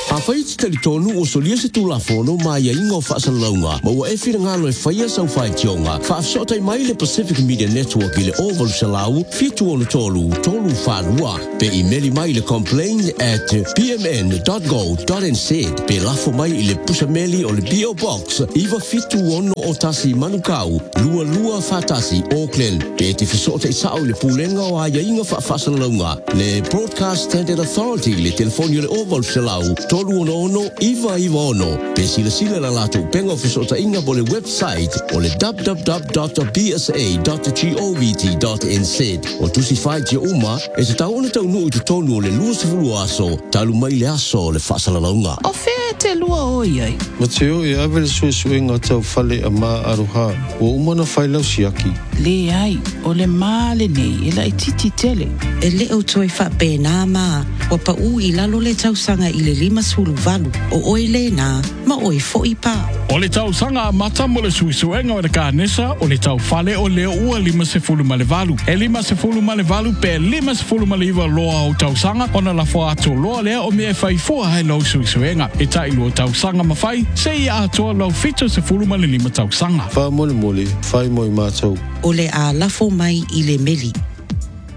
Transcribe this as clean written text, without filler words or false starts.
A whai te tali tonu o solia se tu la fono mai a ingo whaasalonga. Ma ua e whira ngalo e whaia sau whai tionga. Whaafsotai mai le Pacific Media Network i le Oval Salau, fitu ono tolu whanua. Pe emaili mai le complain@pmn.go.nz. Pe lafo mai i le pusameli o le P.O. Box. Iwa fitu ono o tasi manukau. Lua fatasi Auckland. Pe te whasotai sao i le pulenga o aia inga whaasalonga. Le Broadcast Standard Authority le telefoni o le Oval Salau. Tolu ono iwa ono. Pe sila la lato penga whisota inga bo le website o le www.bsa.govt.nz. O tusi whai tia uma e se tau ona tau nuu i tu tonu o le lua sefulu aso. Talu mai le aso le whaasalonga. O whea te lua o iai. Ma te o e awe le suenga tau whale a maa aroha. O umana whailau siaki. Le ai, o le maa le nei, e la i titi tele. E le au toi wha pēnā maa, wa pa u i lalo le tausanga i le 5 o oi le nā, ma oi fo i pā. O le tausanga mata mo le suisuenga o le kānesa, o le tau whale o leo ua 5.5. E 5.5 pe 5.5 loa o tausanga, ona la fo ato loa lea o mea whai fua hai lau suisuenga. E tai lua tausanga mawhai, se i atoa lau 7.5 tausanga. Wha mole, whai moi mātou. O le a lafo mai i le meli.